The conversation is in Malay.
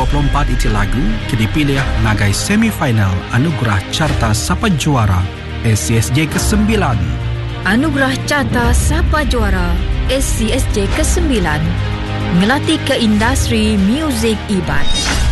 2024 iti lagu kidipilih ngagai semifinal Anugerah Carta Sapa Juara SCSJ ke-9. Anugerah Carta Sapa Juara SCSJ ke-9 ngelatih ke industri muzik Iban.